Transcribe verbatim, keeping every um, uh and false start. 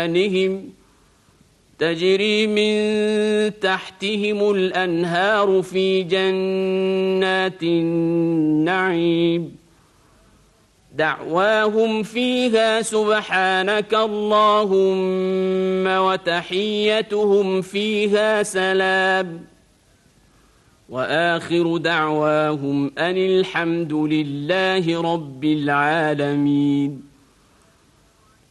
أيمانهم تجري من تحتهم الأنهار في جنات النعيم دعواهم فيها سبحانك اللهم وتحيتهم فيها سلام وآخر دعواهم أن الحمد لله رب العالمين.